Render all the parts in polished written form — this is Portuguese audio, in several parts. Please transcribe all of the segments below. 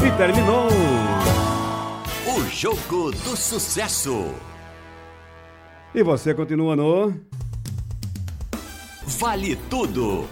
E terminou o Jogo do Sucesso. E você continua no Vale Tudo.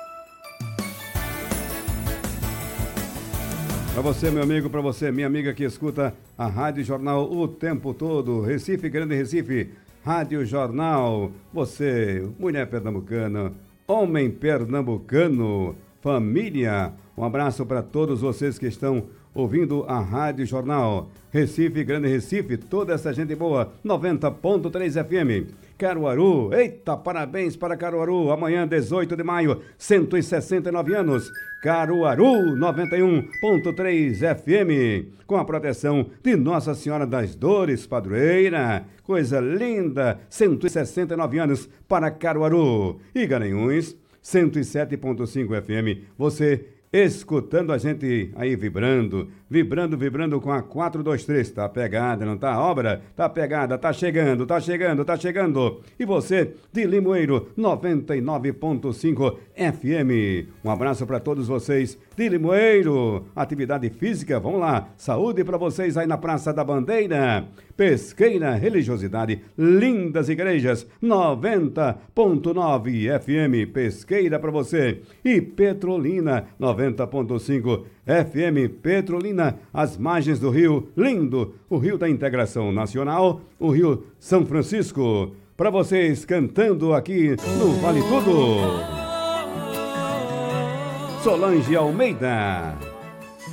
Para você, meu amigo, para você, minha amiga que escuta a Rádio Jornal o tempo todo, Recife, Grande Recife, Rádio Jornal, você, mulher pernambucana, homem pernambucano, família, um abraço para todos vocês que estão ouvindo a Rádio Jornal, Recife, Grande Recife, toda essa gente boa, 90.3 FM. Caruaru, eita, parabéns para Caruaru, amanhã 18 de maio, 169 anos, Caruaru 91.3 FM, com a proteção de Nossa Senhora das Dores, padroeira, coisa linda, 169 anos para Caruaru, e Garanhuns 107.5 FM, você escutando a gente aí vibrando com a 423. Tá pegada, não tá? A obra tá pegada, tá chegando. E você, de Limoeiro, 99.5 FM. Um abraço para todos vocês de Limoeiro. Atividade física, vamos lá. Saúde para vocês aí na Praça da Bandeira. Pesqueira, religiosidade, lindas igrejas, 90.9 FM. Pesqueira para você. E Petrolina, 90.5 FM Petrolina, as margens do Rio, lindo, o Rio da Integração Nacional, o Rio São Francisco. Para vocês cantando aqui no Vale Tudo, Solange Almeida.